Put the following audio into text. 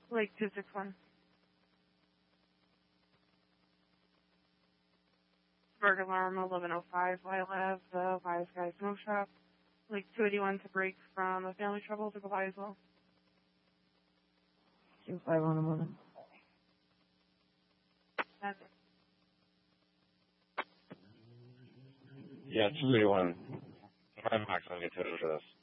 Lake 261. Bird alarm 1105 Lyle Ave, the Wise Guy Smoke Shop. Lake 281 to break from a family trouble to Goliath. 25111. That's it. Yeah, 281. I'm not going to get to this.